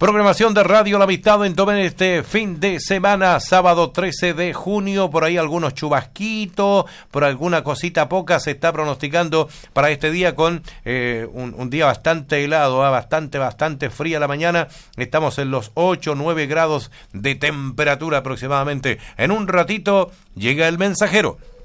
Programación de Radio La Amistad en todo este fin de semana, sábado 13 de junio, por ahí algunos chubasquitos, por alguna cosita poca se está pronosticando para este día con un día bastante helado, bastante fría la mañana. Estamos en los 8, 9 grados de temperatura aproximadamente. En un ratito llega el mensajero.